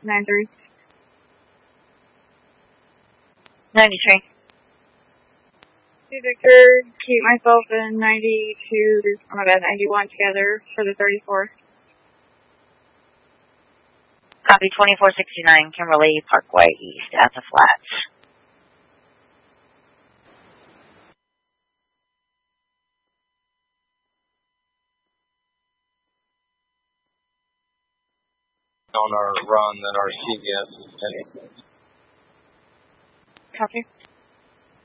93. 93. Victor, keep myself in 92, oh my bad, 91 together for the 34. Copy 2469, Kimberly Parkway East at the Flats. On our run that our CVS is heading. Copy.